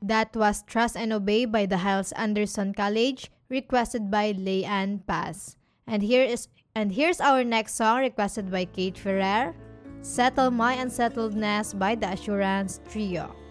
That was Trust and Obey by the Hyles Anderson College, requested by Leanne Paz. And here's our next song requested by Kate Ferrer, Settle My Unsettledness by the Assurance Trio.